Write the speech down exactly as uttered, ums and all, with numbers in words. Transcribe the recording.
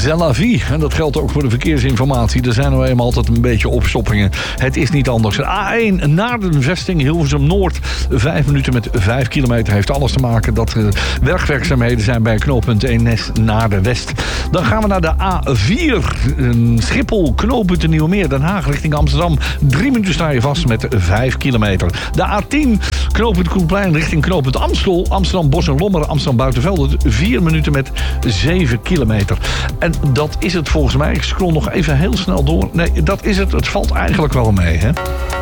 c'est la vie. En dat geldt ook voor de verkeersinformatie. Er zijn nou eenmaal altijd een beetje opstoppingen. Het is niet anders. A één naar de vesting Hilversum Noord. Vijf minuten met vijf kilometer heeft alles te maken dat er werkwerkzaamheden zijn bij knooppunt Eemnes naar de west. Dan gaan we naar de A vier. Schiphol, knooppunt de Nieuwemeer, Den Haag richting Amsterdam. Drie minuten sta je vast met vijf kilometer. De A tien, knooppunt Koenplein richting knooppunt Amstel. Amsterdam Bos en Lommer, Amsterdam Buitenvelde. Vier minuten met zeven kilometer. En dat is het volgens mij. Ik scroll nog even heel snel door. Nee, dat is het. Het valt eigenlijk wel mee, hè?